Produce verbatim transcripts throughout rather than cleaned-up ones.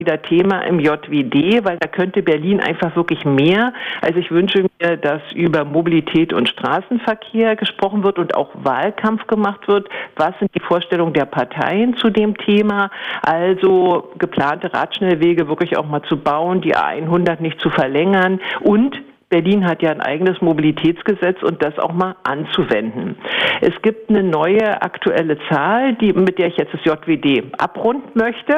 wieder Thema im J W D, weil da könnte Berlin einfach wirklich mehr. Also ich wünsche mir, dass über Mobilität und Straßenverkehr gesprochen wird und auch Wahlkampf gemacht wird. Was sind die Vorstellungen der Parteien zu dem Thema? Also geplante Radschnellwege wirklich auch mal zu bauen, die A hundert nicht zu verlängern und Berlin hat ja ein eigenes Mobilitätsgesetz und das auch mal anzuwenden. Es gibt eine neue aktuelle Zahl, die, mit der ich jetzt das J W D abrunden möchte.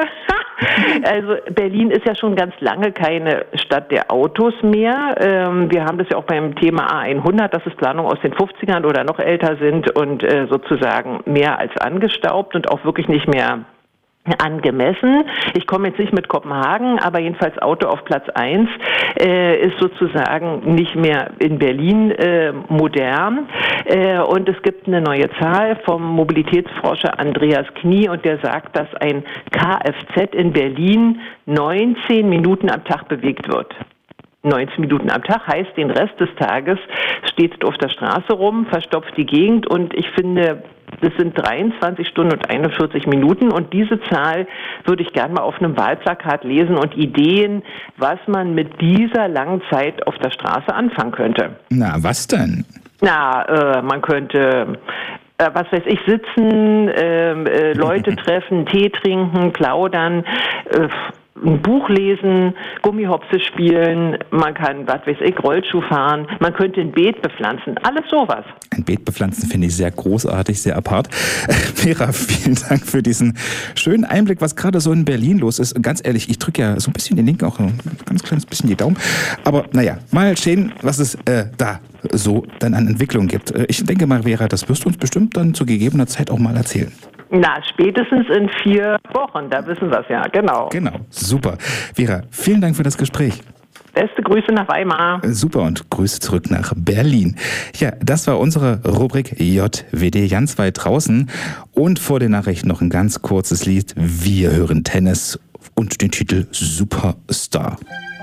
Also Berlin ist ja schon ganz lange keine Stadt der Autos mehr. Ähm, wir haben das ja auch beim Thema A hundert, dass es Planungen aus den fünfzigern oder noch älter sind und äh, sozusagen mehr als angestaubt und auch wirklich nicht mehr angemessen. Ich komme jetzt nicht mit Kopenhagen, aber jedenfalls Auto auf Platz eins äh, ist sozusagen nicht mehr in Berlin äh, modern. Äh, und es gibt eine neue Zahl vom Mobilitätsforscher Andreas Knie und der sagt, dass ein Kfz in Berlin neunzehn Minuten am Tag bewegt wird. neunzehn Minuten am Tag heißt, den Rest des Tages steht es auf der Straße rum, verstopft die Gegend und ich finde, das sind dreiundzwanzig Stunden und einundvierzig Minuten und diese Zahl würde ich gerne mal auf einem Wahlplakat lesen und Ideen, was man mit dieser langen Zeit auf der Straße anfangen könnte. Na, was denn? Na, äh, man könnte... Äh, was weiß ich, sitzen, äh, äh, Leute treffen, Tee trinken, plaudern, äh, ein Buch lesen, Gummihopse spielen, man kann, was weiß ich, Rollschuh fahren, man könnte ein Beet bepflanzen, alles sowas. Ein Beet bepflanzen finde ich sehr großartig, sehr apart. Vera, vielen Dank für diesen schönen Einblick, was gerade so in Berlin los ist. Ganz ehrlich, ich drücke ja so ein bisschen den Link, auch ein ganz kleines bisschen die Daumen. Aber naja, mal sehen, was es äh, da so dann an Entwicklung gibt. Ich denke mal, Vera, das wirst du uns bestimmt dann zu gegebener Zeit auch mal erzählen. Na, spätestens in vier Wochen, da wissen wir es ja, genau. Genau, super. Vera, vielen Dank für das Gespräch. Beste Grüße nach Weimar. Super und Grüße zurück nach Berlin. Ja, das war unsere Rubrik J W D ganz weit draußen. Und vor den Nachrichten noch ein ganz kurzes Lied. Wir hören Tennis und den Titel Superstar.